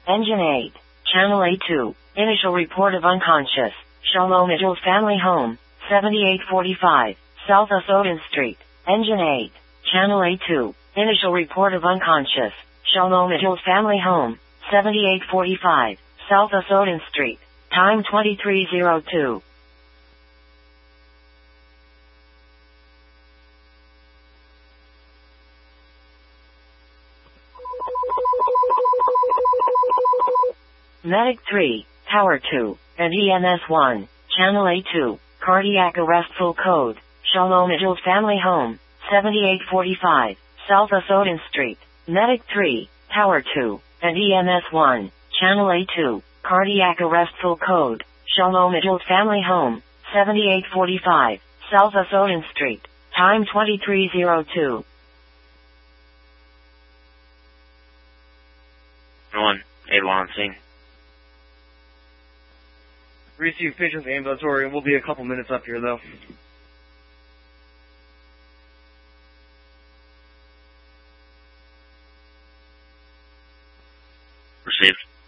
Engine 8. Channel A2. Initial report of unconscious. Shalom Idil Family Home. 7845. South Osoden Street. Engine 8. Channel A2. Initial report of unconscious. Shalom Idil Family Home. 7845. South Osoden Street. Time 2302. Medic 3, Tower 2, and EMS 1, Channel A2, Cardiac Arrest Full Code, Shalom Idil Family Home, 7845, South Osoden Street. Medic 3, Tower 2, and EMS 1, Channel A2, Cardiac Arrest Full Code, Shalom Idil Family Home, 7845, South Osoden Street. Time 2302. 181 on scene. Receive patient's ambulatory, and we'll be a couple minutes up here, though. Received.